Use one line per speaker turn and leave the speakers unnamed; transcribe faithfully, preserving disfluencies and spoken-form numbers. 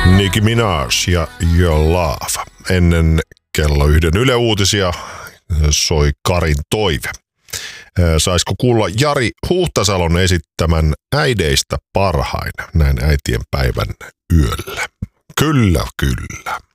Nicki Minaj ja Your Love. Ennen kello yhden Yle Uutisia soi Karin toive. Saisiko kuulla Jari Huhtasalon esittämän Äideistä parhain näin äitien päivän yöllä? Kyllä, kyllä.